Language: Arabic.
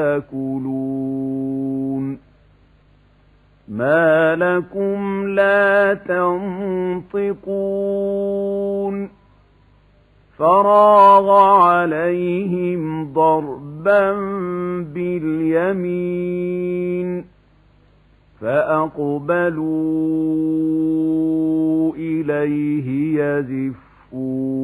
تَأْكُلُونَ مَا لَكُمْ لَا تَنطِقُونَ فَرَاغَ عَلَيْهِمْ ضَرْبًا بِالْيَمِينِ فَأَقْبَلُوا إِلَيْهِ يَزِفُّونَ